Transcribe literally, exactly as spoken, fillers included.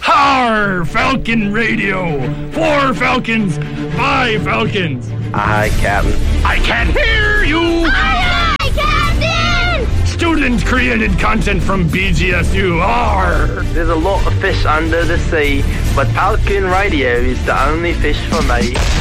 Har! Falcon Radio! Four Falcons! Five Falcons! Aye, Captain. I can't hear you! Aye, aye, Captain! Student-created content from B G S U. Arr! There's a lot of fish under the sea, but Falcon Radio is the only fish for me.